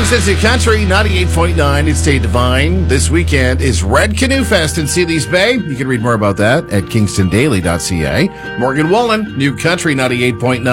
Kingston's New Country, 98.9. It's Dave Devine. This weekend is Red Canoe Fest in Sealy's Bay. You can read more about that at kingstondaily.ca. Morgan Wallen, New Country, 98.9.